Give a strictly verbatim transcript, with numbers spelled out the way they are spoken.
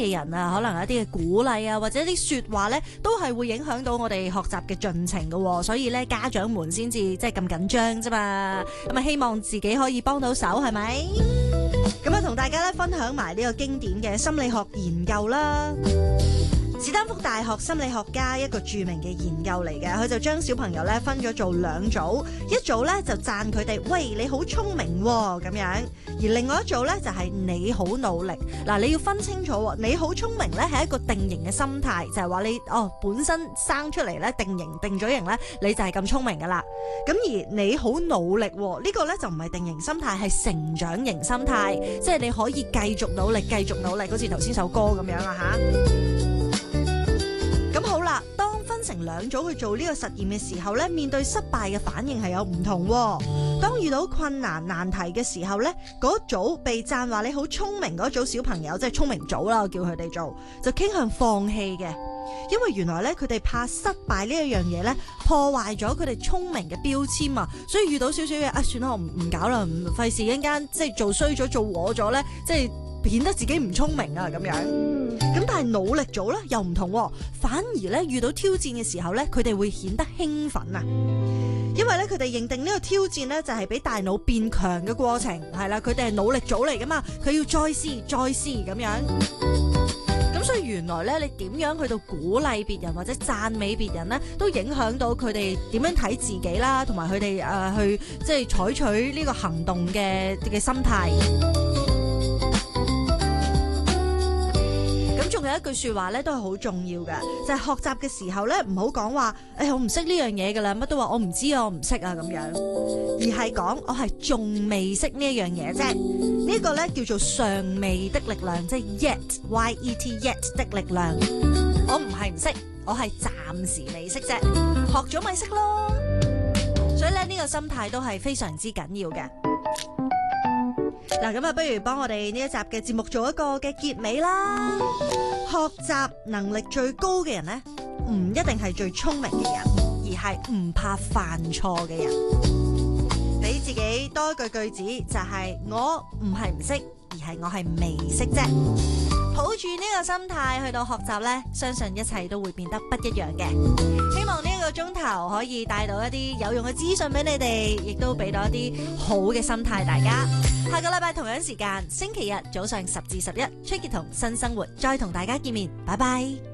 嘅人啊，可能有一啲嘅鼓勵啊，或者啲說話咧，都係會影響到我哋學習嘅進程嘅。所以咧，家長們先至即係咁緊張啫嘛。咁啊，希望自己可以幫到手，係咪？咁啊，同大家咧分享埋呢個經典嘅心理學研究啦。史丹福大學心理學家一個著名嘅研究嚟嘅，佢就將小朋友咧分咗做兩組，一組咧就讚佢哋，喂，你好聰明咁樣，而另外一組咧就係你好努力。嗱，你要分清楚，你好聰明咧係一個定型嘅心態，就係話你哦本身生出嚟咧定型定咗型咧，你就係咁聰明噶啦。咁而你好努力呢個咧就唔係定型心態，係成長型心態，即係你可以繼續努力，繼續努力，好似頭先首歌咁樣啊吓。咁好啦，當分成兩組去做呢個實驗嘅時候咧，面對失敗嘅反應係有唔同。當遇到困難難題嘅時候咧，嗰組被讚話你好聰明嗰組小朋友，即係聰明組啦，我叫佢哋做，就傾向放棄嘅，因為原來咧佢哋怕失敗呢一樣嘢咧破壞咗佢哋聰明嘅標籤啊，所以遇到少少嘢啊，算啦，我唔唔搞啦，唔費事一陣間即係做衰咗做禍咗咧，即係顯得自己唔聰明啊咁樣。咁但係努力組咧又唔同，反而咧遇到挑戰嘅時候咧，佢哋會顯得興奮啊，因為咧佢哋認定呢個挑戰咧就係俾大腦變強嘅過程，係啦，佢哋係努力組嚟噶嘛，佢要再試再試咁樣。咁所以原來咧，你點樣去到鼓勵別人或者讚美別人咧，都影響到佢哋點樣睇自己啦，同埋佢哋誒去即係採取呢個行動嘅嘅心態。仲有一句說話咧，都係好重要嘅，就係、是、學習嘅時候咧，唔好講話，誒我唔識呢樣嘢噶啦，乜都話我唔知啊，我唔識啊咁樣，而係講我係仲未識呢一樣嘢啫。呢個咧叫做尚未的力量，即係 yet，y e t yet 的力量。我唔係唔識，我係暫時未識啫，學咗咪識咯。所以咧呢個心態都係非常之緊要嘅。嗱，咁啊，不如幫我哋呢一集嘅節目做一個嘅結尾啦。學習能力最高嘅人呢，唔一定係最聰明嘅人，而係唔怕犯錯嘅人。俾自己多一句句子，就係我唔係唔識，而係我係未識啫。抱住呢個心態去到學習呢，相信一切都會變得不一樣嘅。希望呢一個鐘頭可以帶到一啲有用嘅資訊俾你哋，亦都俾到一啲好嘅心態大家。下個禮拜同樣時間，星期日早上十至十一，崔潔彤新生活再同大家見面，拜拜。